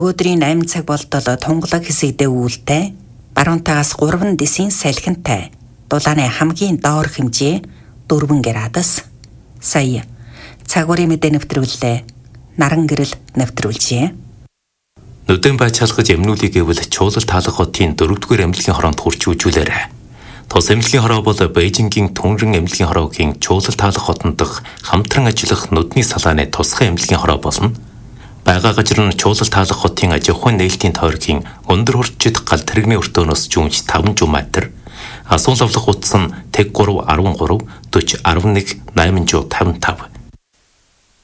Өдрийн 8 цаг болтол тунгалаг хэсэгдээ үүлтэй, баруунтаагаас 3 дисийн салхинтай, дулааны хамгийн доор хэмжээ 4 градус. Сая цагуурын мэдээ нэвтрүүллээ. Наран гэрэл нэвтрүүлжээ. Нүдэн байцаалгаж эмнүүлийг гэвэл чуулал таалах хотын 4-р эмнэлгийн хороонд хурч үжүүлээрэ. Тус эмнэлгийн хороо бол Бээжингийн Түнрэн эмнэлгийн хороогийн чуулал таалах хотон дох хамтран ажиллах нүдний салааны тусгай эмнэлгийн хороо болно. Бага газар нь чуулал таалах хотын аж ахуйн нээлтийн тойргийн өндөр хурцчид гал тэрэгний өртөөнөөс жүүмж 5 жуматр, асуул авлах утас нь тэг 3 13 40 11 855